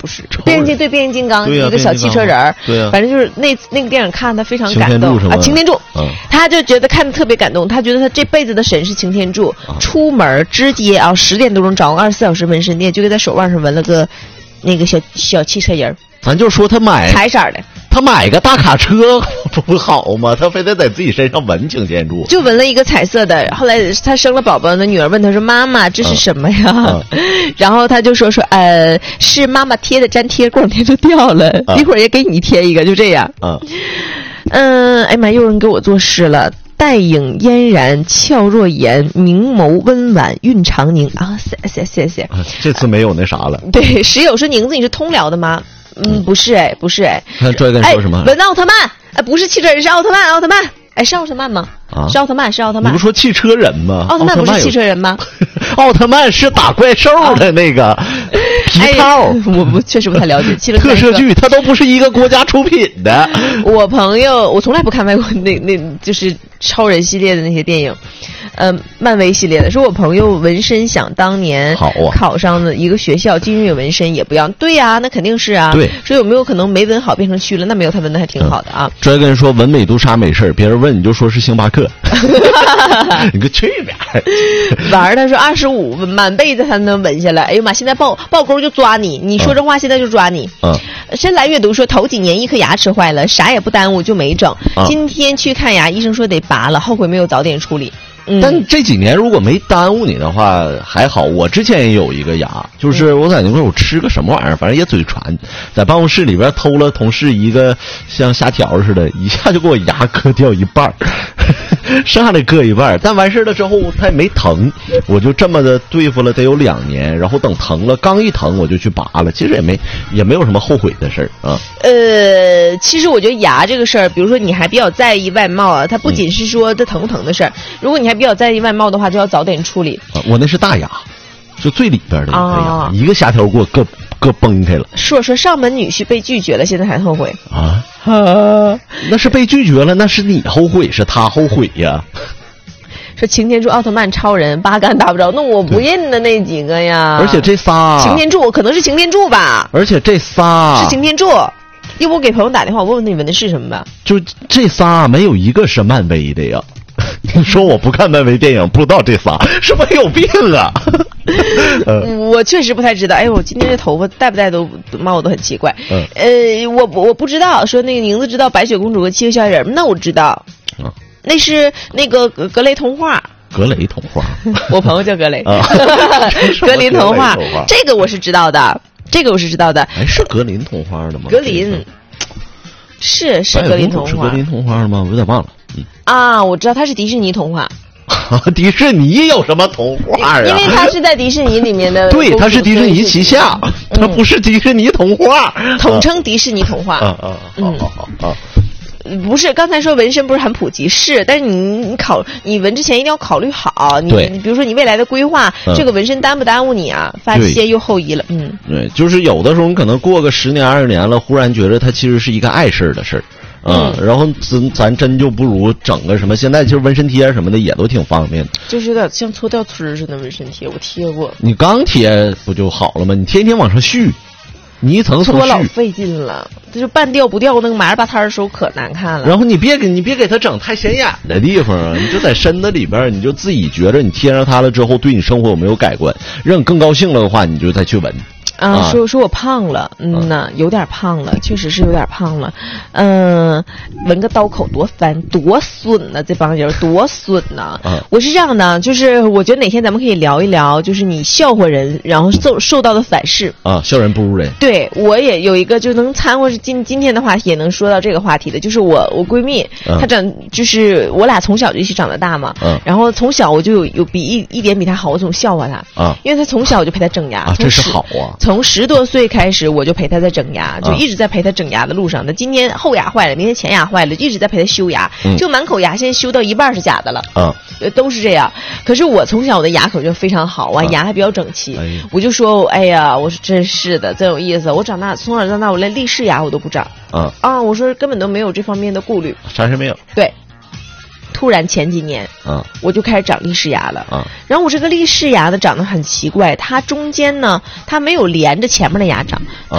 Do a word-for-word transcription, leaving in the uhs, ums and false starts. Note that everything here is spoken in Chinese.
是变形金对变形金刚、啊、一个小汽车人儿， 对啊， 反正就是那那个电影看他非常感动啊，擎天柱， 嗯， 他就觉得看得特别感动，他觉得他这辈子的神是擎天柱，啊、出门直接啊十点多钟找个二十四小时纹身店，就给他手腕上纹了个那个小小汽车人， 咱就说他买彩色的。 他买个大卡车不好吗？他非得在自己身上纹擎天柱， 就纹了一个彩色的。后来他生了宝宝，那女儿问他说：“妈妈，这是什么呀？”嗯嗯、然后他就说：“说呃，是妈妈贴的粘贴，过两天就掉了，嗯、一会儿也给你贴一个，就这样。”嗯，嗯，哎妈，又有人给我作诗了。黛影嫣然，俏若颜，明眸温婉，韵长宁啊！谢谢谢谢。 啊、这次没有那啥了。 对，石友说宁子你是通辽的吗？嗯，不是哎，不是哎。 看拽根说什么？ 文奥特曼，哎，不是汽车人，是奥特曼，奥特曼，哎，是奥特曼吗？啊，是奥特曼，是奥特曼。 你不说汽车人吗？ 奥特曼不是汽车人吗？ 奥特曼是打怪兽的那个皮套。 哎、我不确实不太了解汽车特摄剧，它都不是一个国家出品的。 我朋友，我从来不看外国那那就是超人系列的那些电影。呃，漫威系列的，说我朋友纹身想当年好啊， 考上的一个学校，进去纹身也不一样。对呀、啊，那肯定是啊。 对， 说有没有可能没纹好变成虚了？那没有，他纹的还挺好的啊。 拽根说纹美杜莎没事，别人问你就说是星巴克。你个去边儿！ 完儿他说二十五满辈子才能纹下来。哎呦妈！现在报报勾就抓你，你说这话现在就抓你。嗯。深蓝阅读说头几年一颗牙齿坏了，啥也不耽误就没整。嗯、今天去看牙，医生说得拔了，后悔没有早点处理。嗯、 但这几年如果没耽误你的话还好，我之前也有一个牙，就是我在那块我吃个什么玩意儿，反正也嘴馋，在办公室里边偷了同事一个像虾条似的，一下就给我牙割掉一半剩下的割一半，但完事了之后它也没疼，我就这么的对付了得有两年，然后等疼了刚一疼我就去拔了，其实也没也没有什么后悔的事儿啊。 呃，其实我觉得牙这个事儿，比如说你还比较在意外貌啊，它不仅是说它疼不疼的事儿、嗯，如果你还比较在意外貌的话，就要早点处理。 啊、我那是大牙，就最里边的一个牙，啊、一个虾条给我割割崩开了。 说说上门女婿被拒绝了，现在还后悔啊？啊，那是被拒绝了，那是你后悔，是他后悔呀。 说擎天柱、奥特曼、超人八竿打不着，那我不认的那几个呀。 而且这仨， 擎天柱可能是擎天柱吧。 而且这仨是擎天柱。要不我给朋友打电话，我问问你们的是什么吧。 就这仨没有一个是漫威的呀。说我不看漫威电影，不知道这仨是不是有病啊？ 呃、我确实不太知道。哎，我今天这头发戴不戴都帽都很奇怪。嗯、呃，我我不知道。说那个宁子知道白雪公主和七个小矮人，那我知道。嗯，那是那个格格雷童话。 格雷童话， 我朋友叫格雷。啊、格林童话，这个我是知道的，这个我是知道的。 哎，是格林童话的吗？ 格林，是是格林童话。 是格林童话的吗？我有点忘了。嗯啊，我知道它是迪士尼童话。 迪士尼有什么童话啊？ 因为它是在迪士尼里面的。 对，它是迪士尼旗下，它不是迪士尼童话， 嗯、统称迪士尼童话。 啊啊，好好好啊。 不是，刚才说纹身不是很普及，是，但是你你考你纹之前一定要考虑好，你你比如说你未来的规划，嗯、这个纹身耽不耽误你啊？发现又后移了，嗯， 对，就是有的时候你可能过个十年二十年了，忽然觉得它其实是一个碍事的事儿。嗯，然后咱咱真就不如整个什么，现在其实纹身贴什么的也都挺方便的， 就是有点像搓掉村似的纹身贴，我贴过。 你刚贴不就好了吗？你天天往上续，你一层层续， 搓老费劲了，这就半掉不掉，那个麻把摊的时候可难看了。 然后你别给你别给它整太显眼的地方啊，你就在身子里边，你就自己觉着你贴上它了之后，对你生活有没有改观？让你更高兴了的话，你就再去纹。 啊，说说我胖了，嗯呐、啊，有点胖了，确实是有点胖了，嗯、呃，纹个刀口多烦，多损呐、啊，这帮人多损呐、啊。嗯、我是这样的，就是我觉得哪天咱们可以聊一聊，就是你笑话人，然后受受到的反噬啊，笑人不如人。 对，我也有一个就能掺和今今天的话题，也能说到这个话题的，就是我我闺蜜，嗯、她长就是我俩从小就一起长得大嘛，嗯，然后从小我就有有比一一点比她好，我总笑话她啊，因为她从小我就陪她整牙， 啊，这是好啊。 从十多岁开始，我就陪他在整牙，就一直在陪他整牙的路上。他今年后牙坏了，明天前牙坏了，一直在陪他修牙，嗯、就满口牙现在修到一半是假的了。啊，都是这样。可是我从小我的牙口就非常好，我、啊、牙还比较整齐。哎、我就说，哎呀，我说真是的，真有意思。我长大从小到大，我连立式牙我都不长。啊啊，我说根本都没有这方面的顾虑。 啥事没有？ 对。突然前几年，啊，我就开始长立式牙了，啊，然后我这个立式牙呢长得很奇怪，它中间呢，它没有连着前面的牙长，它